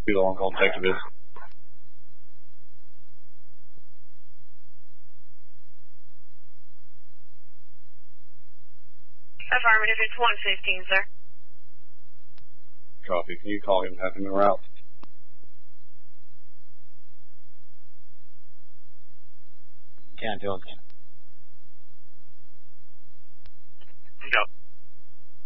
Who the on-call detective is. Affirmative, it's 115, sir. Copy. Can you call him and have him en route? Can't do it.